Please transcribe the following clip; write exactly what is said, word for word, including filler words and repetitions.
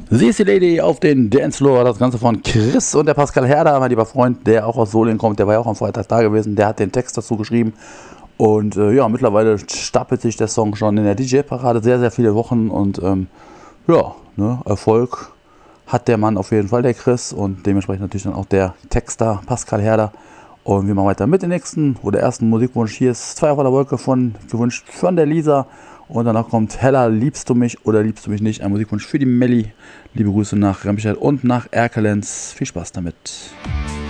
Sie ist die Lady auf den Dancefloor, das Ganze von Chris und der Pascal Herder, mein lieber Freund, der auch aus Solingen kommt, der war ja auch am Freitag da gewesen, der hat den Text dazu geschrieben und äh, ja, mittlerweile stapelt sich der Song schon in der D J-Parade sehr, sehr viele Wochen und ähm, ja, ne, Erfolg hat der Mann auf jeden Fall, der Chris, und dementsprechend natürlich dann auch der Texter Pascal Herder. Und wir machen weiter mit dem nächsten oder ersten Musikwunsch. Hier ist Zwei auf einer Wolke von, gewünscht von der Lisa. Und danach kommt Hella, liebst du mich oder liebst du mich nicht? Ein Musikwunsch für die Melli. Liebe Grüße nach Remscheid und nach Erkelenz. Viel Spaß damit.